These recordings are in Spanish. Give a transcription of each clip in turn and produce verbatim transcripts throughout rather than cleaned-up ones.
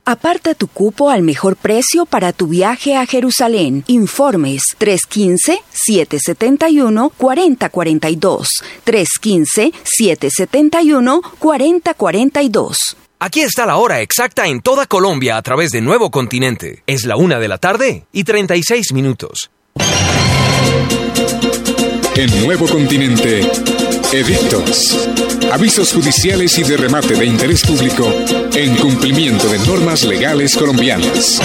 Aparta tu cupo al mejor precio para tu viaje a Jerusalén. Informes tres uno cinco, siete siete uno, cuatro cero cuatro dos. tres uno cinco, siete siete uno, cuatro cero cuatro dos. Aquí está la hora exacta en toda Colombia a través de Nuevo Continente. Es la una de la tarde y treinta y seis minutos. En Nuevo Continente, edictos, avisos judiciales y de remate de interés público en cumplimiento de normas legales colombianas.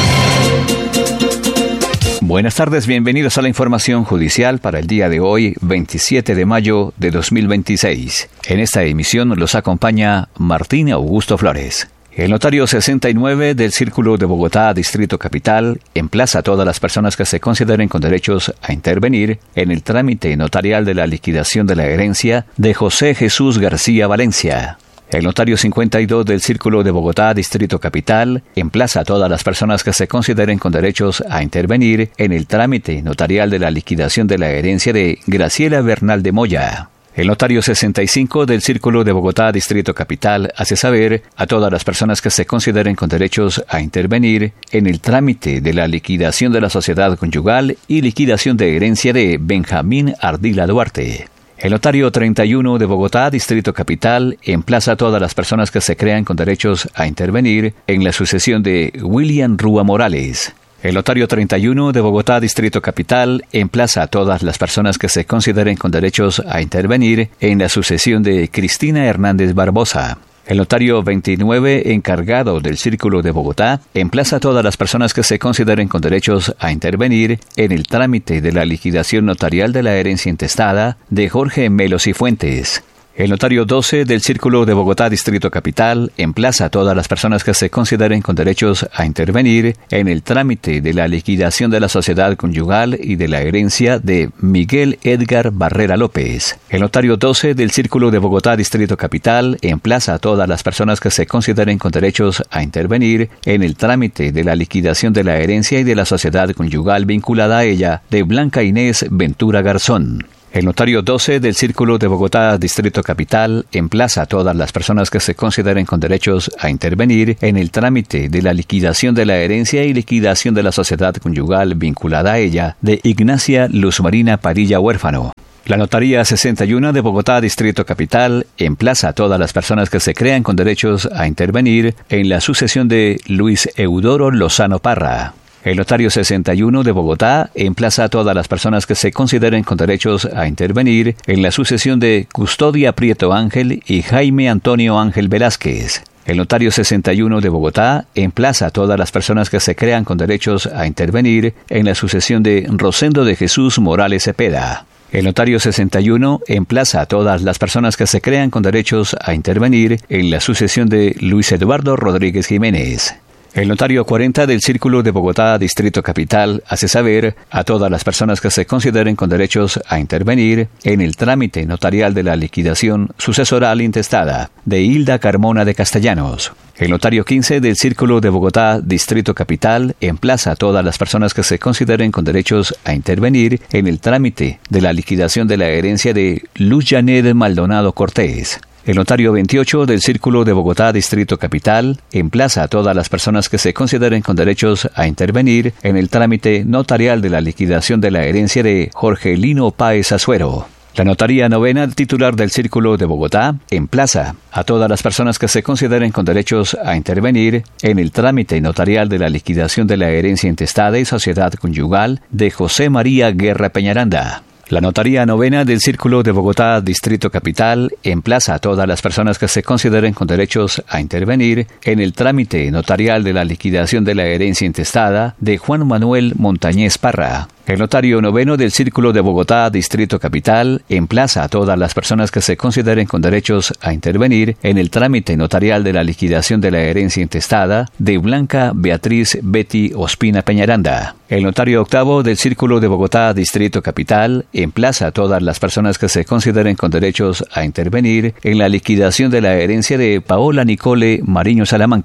Buenas tardes, bienvenidos a la información judicial para el día de hoy, veintisiete de mayo de dos mil veintiséis. En esta emisión los acompaña Martín Augusto Flores. El notario sesenta y nueve del Círculo de Bogotá, Distrito Capital, emplaza a todas las personas que se consideren con derechos a intervenir en el trámite notarial de la liquidación de la herencia de José Jesús García Valencia. El notario cincuenta y dos del Círculo de Bogotá, Distrito Capital, emplaza a todas las personas que se consideren con derechos a intervenir en el trámite notarial de la liquidación de la herencia de Graciela Bernal de Moya. El notario sesenta y cinco del Círculo de Bogotá, Distrito Capital, hace saber a todas las personas que se consideren con derechos a intervenir en el trámite de la liquidación de la sociedad conyugal y liquidación de herencia de Benjamín Ardila Duarte. El notario treinta y uno de Bogotá, Distrito Capital, emplaza a todas las personas que se crean con derechos a intervenir en la sucesión de William Rúa Morales. El notario treinta y uno de Bogotá, Distrito Capital, emplaza a todas las personas que se consideren con derechos a intervenir en la sucesión de Cristina Hernández Barbosa. El notario veintinueve, encargado del Círculo de Bogotá, emplaza a todas las personas que se consideren con derechos a intervenir en el trámite de la liquidación notarial de la herencia intestada de Jorge Melo Cifuentes. El notario doce del Círculo de Bogotá, Distrito Capital, emplaza a todas las personas que se consideren con derechos a intervenir en el trámite de la liquidación de la sociedad conyugal y de la herencia de Miguel Edgar Barrera López. El notario doce del Círculo de Bogotá, Distrito Capital, emplaza a todas las personas que se consideren con derechos a intervenir en el trámite de la liquidación de la herencia y de la sociedad conyugal vinculada a ella de Blanca Inés Ventura Garzón. El notario doce del Círculo de Bogotá, Distrito Capital, emplaza a todas las personas que se consideren con derechos a intervenir en el trámite de la liquidación de la herencia y liquidación de la sociedad conyugal vinculada a ella de Ignacia Luz Marina Padilla Huérfano. La notaría sesenta y uno de Bogotá, Distrito Capital, emplaza a todas las personas que se crean con derechos a intervenir en la sucesión de Luis Eudoro Lozano Parra. El notario sesenta y uno de Bogotá emplaza a todas las personas que se consideren con derechos a intervenir en la sucesión de Custodia Prieto Ángel y Jaime Antonio Ángel Velázquez. El notario sesenta y uno de Bogotá emplaza a todas las personas que se crean con derechos a intervenir en la sucesión de Rosendo de Jesús Morales Cepeda. El notario sesenta y uno emplaza a todas las personas que se crean con derechos a intervenir en la sucesión de Luis Eduardo Rodríguez Jiménez. El notario cuarenta del Círculo de Bogotá, Distrito Capital, hace saber a todas las personas que se consideren con derechos a intervenir en el trámite notarial de la liquidación sucesoral intestada de Hilda Carmona de Castellanos. El notario quince del Círculo de Bogotá, Distrito Capital, emplaza a todas las personas que se consideren con derechos a intervenir en el trámite de la liquidación de la herencia de Luz Janet Maldonado Cortés. El notario veintiocho del Círculo de Bogotá, Distrito Capital, emplaza a todas las personas que se consideren con derechos a intervenir en el trámite notarial de la liquidación de la herencia de Jorge Lino Páez Azuero. La notaría novena titular del Círculo de Bogotá emplaza a todas las personas que se consideren con derechos a intervenir en el trámite notarial de la liquidación de la herencia intestada y sociedad conyugal de José María Guerra Peñaranda. La notaría novena del Círculo de Bogotá, Distrito Capital, emplaza a todas las personas que se consideren con derechos a intervenir en el trámite notarial de la liquidación de la herencia intestada de Juan Manuel Montañez Parra. El notario noveno del Círculo de Bogotá, Distrito Capital, emplaza a todas las personas que se consideren con derechos a intervenir en el trámite notarial de la liquidación de la herencia intestada de Blanca Beatriz Betty Ospina Peñaranda. El notario octavo del Círculo de Bogotá, Distrito Capital, emplaza a todas las personas que se consideren con derechos a intervenir en la liquidación de la herencia de Paola Nicole Mariño Salamanca.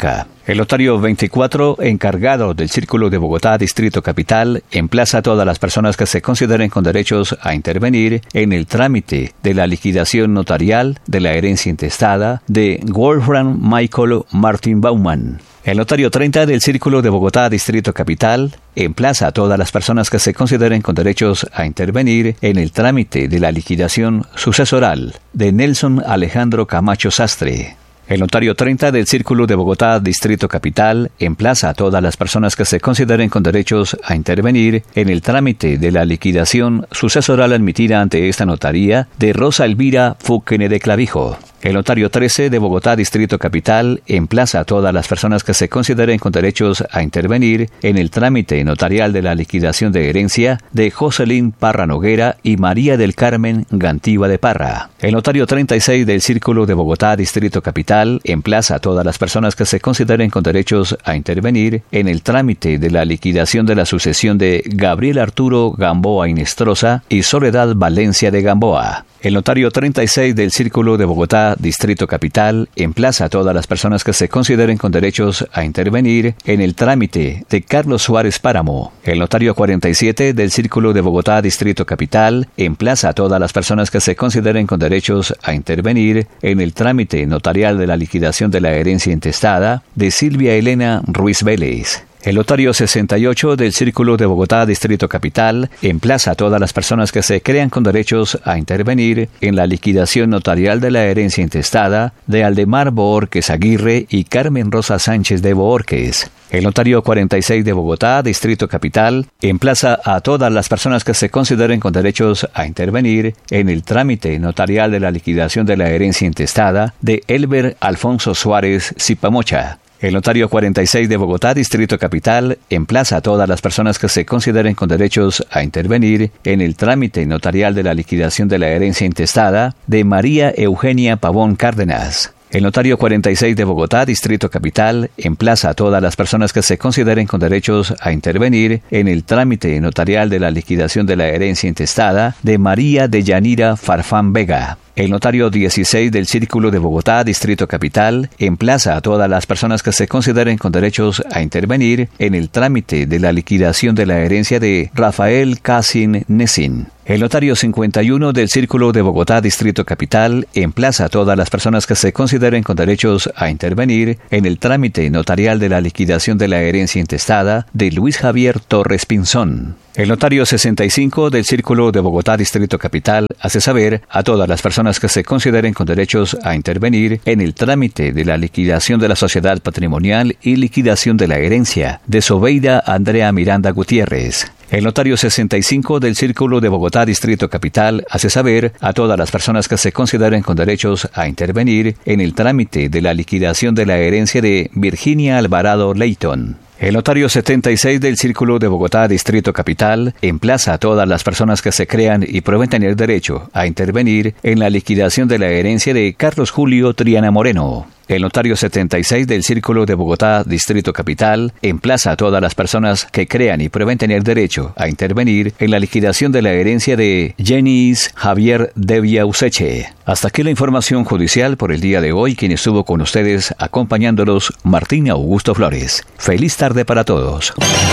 El notario veinticuatro, encargado del Círculo de Bogotá, Distrito Capital, emplaza a todas las personas que se consideren con derechos a intervenir en el trámite de la liquidación notarial de la herencia intestada de Wolfram Michael Martin Baumann. El notario treinta del Círculo de Bogotá, Distrito Capital, emplaza a todas las personas que se consideren con derechos a intervenir en el trámite de la liquidación sucesoral de Nelson Alejandro Camacho Sastre. El notario treinta del Círculo de Bogotá, Distrito Capital, emplaza a todas las personas que se consideren con derechos a intervenir en el trámite de la liquidación sucesoral admitida ante esta notaría de Rosa Elvira Fúquene de Clavijo. El notario trece de Bogotá, Distrito Capital, emplaza a todas las personas que se consideren con derechos a intervenir en el trámite notarial de la liquidación de herencia de Jocelyn Parra Noguera y María del Carmen Gantiva de Parra. El notario treinta y seis del Círculo de Bogotá, Distrito Capital, emplaza a todas las personas que se consideren con derechos a intervenir en el trámite de la liquidación de la sucesión de Gabriel Arturo Gamboa Inestrosa y Soledad Valencia de Gamboa. El notario treinta y seis del Círculo de Bogotá, Distrito Capital, emplaza a todas las personas que se consideren con derechos a intervenir en el trámite de Carlos Suárez Páramo. El notario cuarenta y siete del Círculo de Bogotá, Distrito Capital, emplaza a todas las personas que se consideren con derechos a intervenir en el trámite notarial de la liquidación de la herencia intestada de Silvia Elena Ruiz Vélez. El notario sesenta y ocho del Círculo de Bogotá, Distrito Capital, emplaza a todas las personas que se crean con derechos a intervenir en la liquidación notarial de la herencia intestada de Aldemar Boórquez Aguirre y Carmen Rosa Sánchez de Boórquez. El notario cuarenta y seis de Bogotá, Distrito Capital, emplaza a todas las personas que se consideren con derechos a intervenir en el trámite notarial de la liquidación de la herencia intestada de Elber Alfonso Suárez Zipamocha. El notario cuarenta y seis de Bogotá, Distrito Capital, emplaza a todas las personas que se consideren con derechos a intervenir en el trámite notarial de la liquidación de la herencia intestada de María Eugenia Pavón Cárdenas. El notario cuarenta y seis de Bogotá, Distrito Capital, emplaza a todas las personas que se consideren con derechos a intervenir en el trámite notarial de la liquidación de la herencia intestada de María de Yanira Farfán Vega. El notario dieciséis del Círculo de Bogotá, Distrito Capital, emplaza a todas las personas que se consideren con derechos a intervenir en el trámite de la liquidación de la herencia de Rafael Cassin Nessin. El notario cincuenta y uno del Círculo de Bogotá, Distrito Capital, emplaza a todas las personas que se consideren con derechos a intervenir en el trámite notarial de la liquidación de la herencia intestada de Luis Javier Torres Pinzón. El notario sesenta y cinco del Círculo de Bogotá, Distrito Capital, hace saber a todas las personas que se consideren con derechos a intervenir en el trámite de la liquidación de la sociedad patrimonial y liquidación de la herencia de Sobeida Andrea Miranda Gutiérrez. El notario sesenta y cinco del Círculo de Bogotá, Distrito Capital, hace saber a todas las personas que se consideren con derechos a intervenir en el trámite de la liquidación de la herencia de Virginia Alvarado Leighton. El notario setenta y seis del Círculo de Bogotá, Distrito Capital, emplaza a todas las personas que se crean y prueben tener derecho a intervenir en la liquidación de la herencia de Carlos Julio Triana Moreno. El notario setenta y seis del Círculo de Bogotá, Distrito Capital, emplaza a todas las personas que crean y prueben tener derecho a intervenir en la liquidación de la herencia de Jenis Javier Devia Useche. Hasta aquí la información judicial por el día de hoy. Quien estuvo con ustedes acompañándolos, Martín Augusto Flores. Feliz tarde para todos.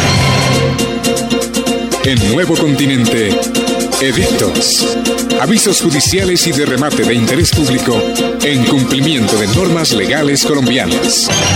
En Nuevo Continente, edictos, avisos judiciales y de remate de interés público en cumplimiento de normas legales colombianas.